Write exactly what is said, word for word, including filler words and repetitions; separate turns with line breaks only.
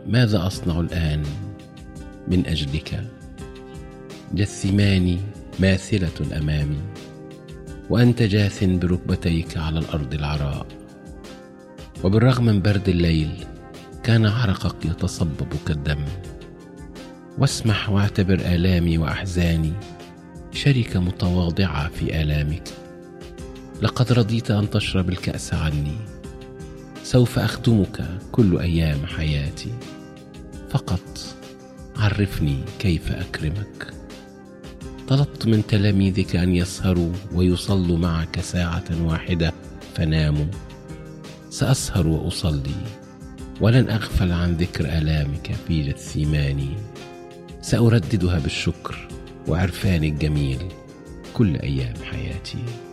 ماذا أصنع الآن من أجلك؟ جثماني ماثلة أمامي وأنت جاث بركبتيك على الأرض العراء، وبالرغم من برد الليل كان عرقك يتصبب كالدم. واسمح واعتبر آلامي وأحزاني شركة متواضعة في آلامك. لقد رضيت أن تشرب الكأس عني، سوف أخدمك كل أيام حياتي، فقط عرفني كيف أكرمك. طلبت من تلاميذك أن يسهروا ويصلوا معك ساعة واحدة فناموا. سأسهر وأصلي، ولن أغفل عن ذكر آلامك في جثماني. سأرددها بالشكر وعرفان الجميل كل أيام حياتي.